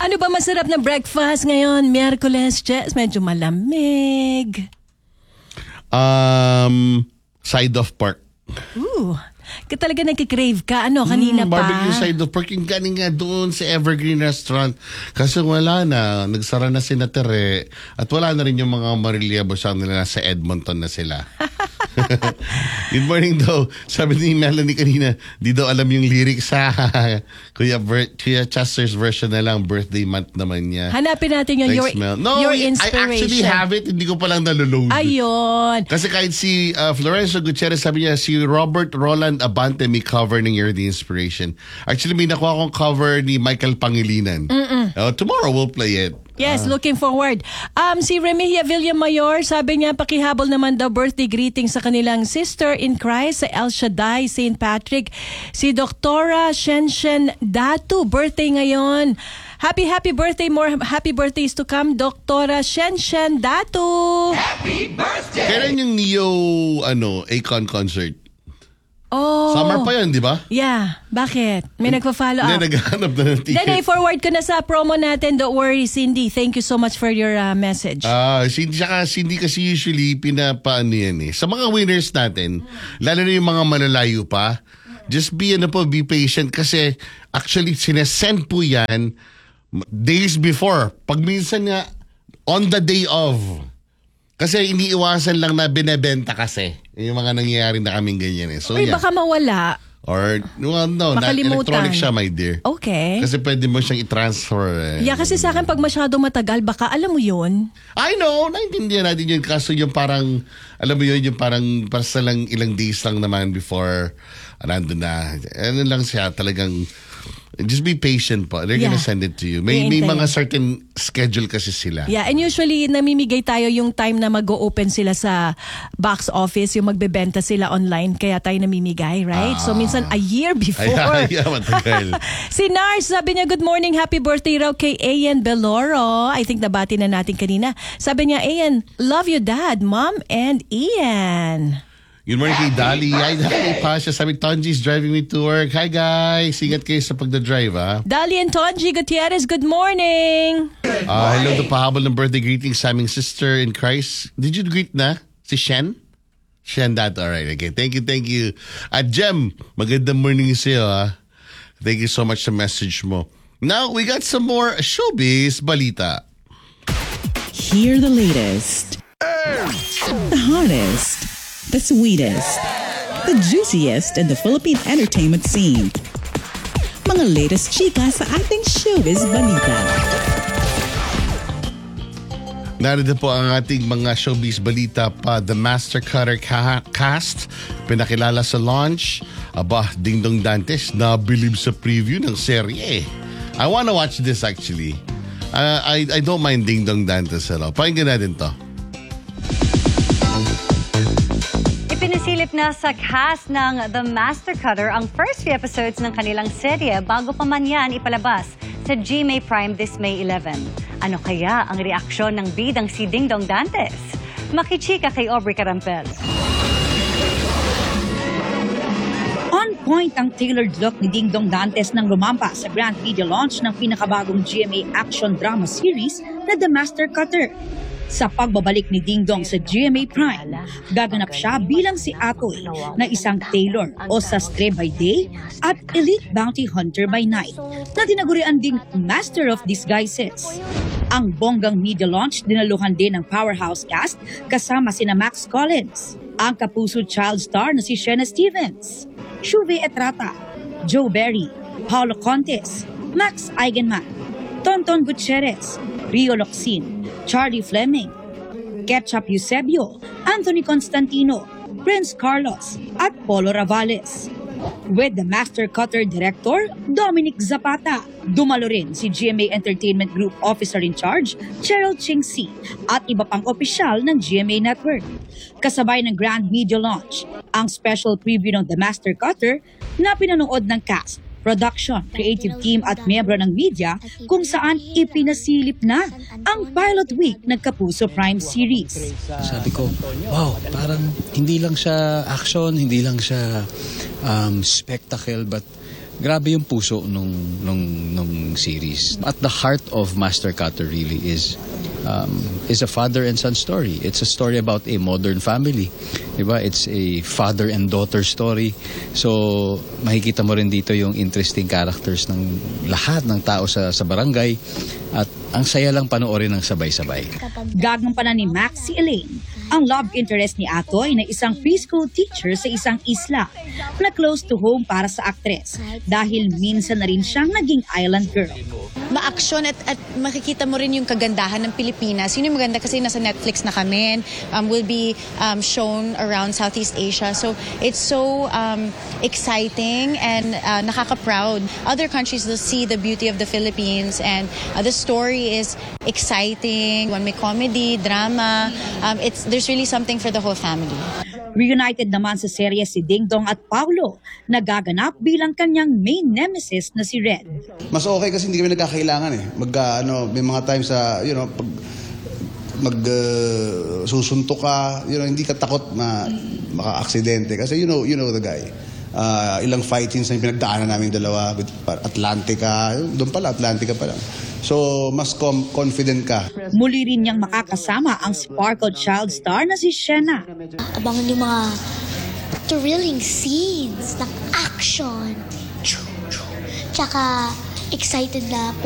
Ano ba masarap na breakfast ngayon? Miyerkules, Jess, medyo malamig. Side of pork. Ooh. Talaga nagkikrave ka, kanina pa? Barbecue side of pork. Yung galing nga doon sa Evergreen Restaurant. Kasi wala na. Nagsara na si Tere. At wala na rin yung mga Marilia Bosang nila sa Edmonton na sila. Good morning daw. Sabi ni Melanie kanina, di daw alam yung lyrics sa Kuya Chester's version na lang. Birthday month naman niya. Hanapin natin yung your inspiration. I actually have it. Hindi ko palang naloload. Ayun. Kasi kahit si Florencio Gutierrez, sabi niya, si Robert Roland Abante may cover ng You're the Inspiration. Actually, may nakuha akong cover ni Michael Pangilinan. Tomorrow we'll play it. Yes, looking forward. Si Remigio Villamayor, sabi niya, pakihabol naman daw birthday greeting sa kanilang sister in Christ sa El Shaddai, St. Patrick. Si Doktora Shenshen Datu, birthday ngayon. Happy birthday, more happy birthdays to come, Doktora Shenshen Datu. Happy birthday! Kailan yung Neo Akon concert? Oh. Summer pa yun, di ba? Yeah. Bakit? May nagpa-follow up. Hindi, naghahanap na ng ticket. Then i-forward ko na sa promo natin. Don't worry, Cindy. Thank you so much for your message. Cindy kasi usually pinapaano yan eh. Sa mga winners natin, lalo na yung mga malalayo pa, just be patient kasi actually sinesend po yan days before. Pag minsan nga, on the day of. Kasi iniiwasan lang na binebenta kasi. Yung mga nangyayari na kaming ganyan eh. So, baka mawala. Or, no, electronic siya, my dear. Okay. Kasi pwede mo siyang i-transfer. Yeah, kasi sa akin, pag masyado matagal, baka alam mo yun. I know, naintindihan natin yun. Kaso yung parang, alam mo yun, yung parang basta lang ilang days lang naman before, nandun na. Ano lang siya, talagang, just be patient po. They're gonna send it to you. May mga certain schedule kasi sila. Yeah, and usually namimigay tayo yung time na mag-o-open sila sa box office, yung magbebenta sila online, kaya tayo namimigay, right? So minsan a year before. Matagal. Si Nars, sabi niya, good morning, happy birthday raw kay Ian Beloro. I think nabati na natin kanina. Sabi niya, Ian, love you dad, mom, and Ian. Good morning kay Dali. Hi, Pasha. Sabi, Tonji's driving me to work. Hi, guys. Ingat kayo sa pagdadrive, ha? Dali and Tonji Gutierrez, good morning. Hello, the pahabol ng birthday greetings sa aming sister in Christ. Did you greet na? Si Shen? Shen, that. Alright, okay. Thank you. At Jem, magandang morning sa'yo, ha? Thank you so much sa message mo. Now, we got some more showbiz balita. Hear the latest. The hottest. The sweetest, the juiciest in the Philippine entertainment scene. Mga latest chika sa ating showbiz balita. Narito po ang ating mga showbiz balita pa. The Master Cutter cast, pinakilala sa launch. Ding Dong Dantes, nabilib sa preview ng serye. I wanna watch this actually. I don't mind Ding Dong Dantes at all. Pakinggan natin to. Ipinasilip na sa cast ng The Master Cutter ang first few episodes ng kanilang serye bago pa man yan ipalabas sa GMA Prime this May 11. Ano kaya ang reaksyon ng bidang si Ding Dong Dantes? Makichika kay Aubrey Carampel. On point ang tailored look ni Ding Dong Dantes nang lumampa sa grand video launch ng pinakabagong GMA action drama series na The Master Cutter. Sa pagbabalik ni Ding Dong sa GMA Prime, gaganap siya bilang si Atoy na isang tailor o sastre by day at elite bounty hunter by night na tinagurian ding Master of Disguises. Ang bonggang media launch dinaluhan din ng powerhouse cast kasama sina Max Collins, ang kapuso child star na si Shena Stevens, Shuve Etrata, Joe Berry, Paulo Contes, Max Eigenman, Tonton Gutierrez, Rio Locsin, Charlie Fleming, Ketchup Eusebio, Anthony Constantino, Prince Carlos, at Polo Ravales. With the Master Cutter Director, Dominic Zapata, dumalo rin si GMA Entertainment Group Officer in Charge, Cheryl Chingsi, at iba pang opisyal ng GMA Network. Kasabay ng grand media launch, ang special preview ng The Master Cutter na pinanood ng cast, production, creative team at miyembro ng media kung saan ipinasilip na ang pilot week ng Kapuso Prime series. Sabi ko, wow, parang hindi lang siya action, hindi lang siya spectacle, but grabe yung puso nung series. At the heart of Master Cutter really is a father and son story. It's a story about a modern family. Diba? It's a father and daughter story. So makikita mo rin dito yung interesting characters ng lahat ng tao sa barangay. At ang saya lang panoorin ng sabay-sabay. Gagampanan ni Max si Elaine, ang love interest ni Atoy na isang preschool teacher sa isang isla na close to home para sa aktres dahil minsan na rin siyang naging island girl. Ma-action at makikita mo rin yung kagandahan ng Pilipinas. Yun yung maganda kasi nasa Netflix na kami. Will be shown around Southeast Asia. So it's so exciting and nakaka-proud. Other countries will see the beauty of the Philippines and the story is exciting. When may comedy, drama, there's really something for the whole family. Reunited naman sa serye si Ding Dong at Paulo, nagaganap bilang kanyang main nemesis na si Red. Mas okay kasi hindi kami nagkakailangan eh. May mga times sa, pag susuntok ka, hindi ka takot na maka-aksidente. Kasi you know the guy. Ilang fight scenes na pinagdaanan namin dalawa with Atlantica. Doon pala, Atlantica pa lang. So, mas confident ka. Muli rin niyang makakasama ang sparkle child star na si Shena. Abangan yung mga thrilling scenes ng action. Tsaka excited na